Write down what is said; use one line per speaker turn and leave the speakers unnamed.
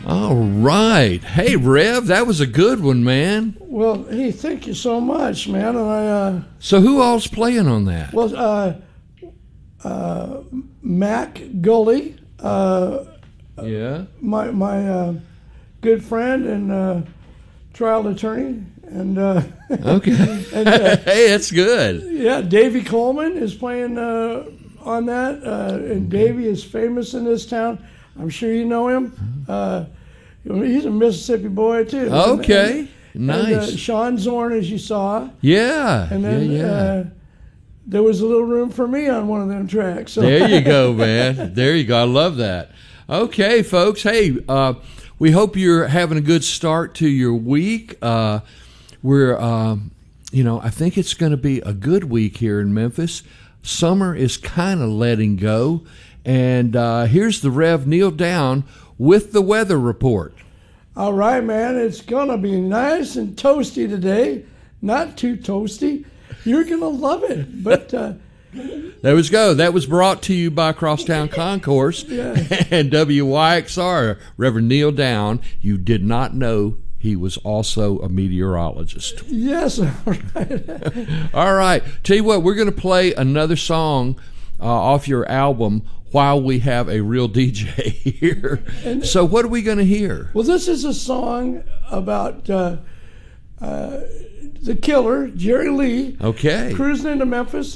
All right. Hey, Rev, that was a good one, man.
Well, hey, thank you so much, man. And
So who all's playing on that?
well, Mac Gully,
Yeah.
my good friend and trial attorney, and
Okay.
and,
Hey, that's good.
yeah, Davy Coleman is playing on that, and Davy is famous in this town. I'm sure you know him. He's a Mississippi boy too.
Okay.
And,
Nice.
Sean Zorn, as you saw,
Yeah.
and then
yeah.
there was a little room for me on one of them tracks. So.
There you go, man. There you go. I love that. Okay, folks. Hey, we hope you're having a good start to your week. We're, I think it's going to be a good week here in Memphis. Summer is kind of letting go. And here's the Rev Neil Down with the weather report.
All right, man. It's going to be nice and toasty today. Not too toasty. You're going to love it. But
There we go. That was brought to you by Crosstown Concourse and WYXR. Reverend Neil Down. You did not know he was also a meteorologist.
yes, all right.
All right. Tell you what, we're going to play another song off your album while we have a real DJ here. So what are we going to hear?
Well, this is a song about the killer, Jerry Lee,
Okay.
cruising into Memphis